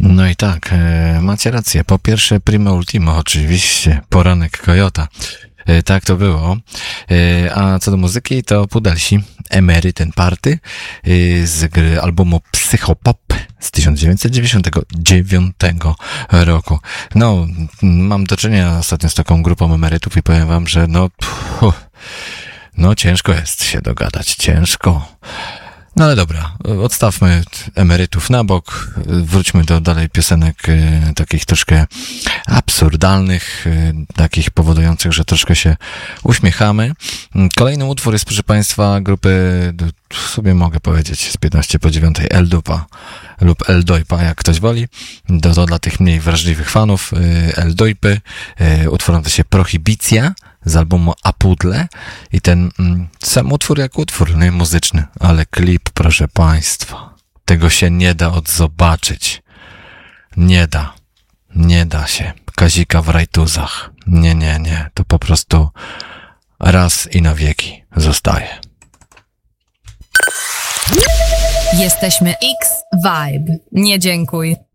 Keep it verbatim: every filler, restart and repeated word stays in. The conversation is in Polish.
No i tak, e, macie rację. Po pierwsze Primo Ultimo, oczywiście, poranek Kojota. E, tak to było. E, a co do muzyki, to Pudelsi, Emeryten Party e, z gry albumu Psychopop z tysiąc dziewięćset dziewięćdziesiątego dziewiątego roku. No, mam do czynienia ostatnio z taką grupą emerytów i powiem wam, że no, pff, no ciężko jest się dogadać, ciężko. No ale dobra, odstawmy emerytów na bok, wróćmy do dalej piosenek y, takich troszkę absurdalnych, y, takich powodujących, że troszkę się uśmiechamy. Kolejny utwór jest, proszę Państwa, grupy, sobie mogę powiedzieć, z piętnaście po dziewiątej, El Dupa lub El Dojpa, jak ktoś woli. To, to dla tych mniej wrażliwych fanów y, El Dojpy. Y, utwór nazywa się Prohibicja z albumu Apudle i ten mm, sam utwór jak utwór, nie muzyczny, ale klip, proszę Państwa, tego się nie da odzobaczyć. Nie da. Nie da się. Kazika w rajtuzach. Nie, nie, nie. To po prostu raz i na wieki zostaje. Jesteśmy X-Vibe. Nie dziękuj.